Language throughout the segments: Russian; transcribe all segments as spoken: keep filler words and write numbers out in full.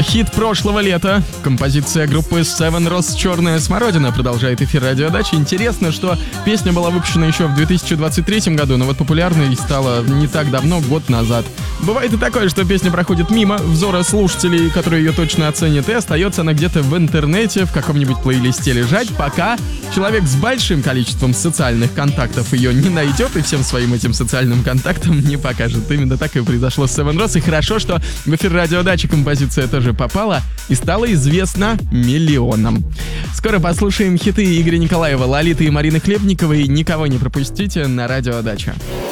хит прошлого лета. Композиция группы Seven Rose «Черная смородина» продолжает эфир радиодачи. Интересно, что песня была выпущена еще в две тысячи двадцать третьем году, но вот популярной стала не так давно, год назад. Бывает и такое, что песня проходит мимо взора слушателей, которые ее точно оценят, и остается она где-то в интернете, в каком-нибудь плейлисте лежать, пока человек с большим количеством социальных контактов ее не найдет и всем своим этим социальным контактам не покажет. Именно так и произошло с Seven Rose, и хорошо, что в эфир радиодачи композиция тоже попала и стала известна миллионам. Скоро послушаем хиты Игоря Николаева, Лолиты и Марины Хлебниковой. Никого не пропустите на радиодаче.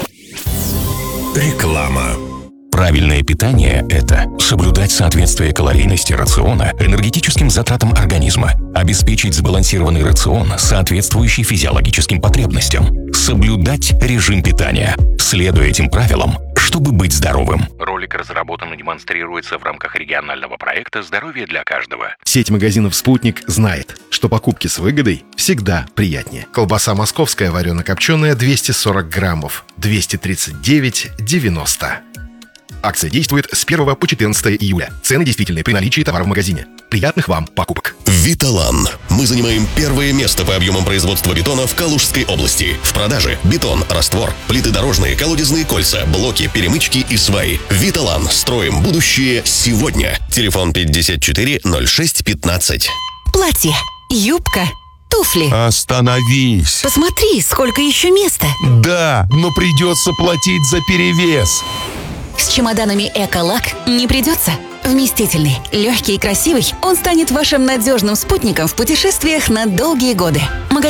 Реклама. Правильное питание – это соблюдать соответствие калорийности рациона энергетическим затратам организма, обеспечить сбалансированный рацион, соответствующий физиологическим потребностям, соблюдать режим питания, следуя этим правилам, чтобы быть здоровым. Ролик разработан и демонстрируется в рамках регионального проекта «Здоровье для каждого». Сеть магазинов «Спутник» знает, что покупки с выгодой всегда приятнее. Колбаса московская варено-копченая двести сорок граммов, двести тридцать девять девяносто. Акция действует с первого по четырнадцатое июля. Цены действительны при наличии товара в магазине. Приятных вам покупок. Виталан. Мы занимаем первое место по объемам производства бетона в Калужской области. В продаже бетон, раствор, плиты дорожные, колодезные кольца, блоки, перемычки и сваи. Виталан. Строим будущее сегодня. Телефон пятьдесят четыре ноль шесть пятнадцать. Платье, юбка, туфли. Остановись. Посмотри, сколько еще места. Да, но придется платить за перевес. С чемоданами «Эколак» не придется. Вместительный, легкий и красивый, он станет вашим надежным спутником в путешествиях на долгие годы.